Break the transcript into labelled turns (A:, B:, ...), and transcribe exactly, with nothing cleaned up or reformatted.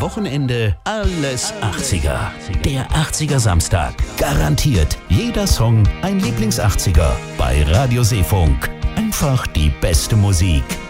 A: Wochenende alles achtziger. Der achtziger Samstag. Garantiert jeder Song ein Lieblings-achtziger. Bei Radio Seefunk. Einfach die beste Musik.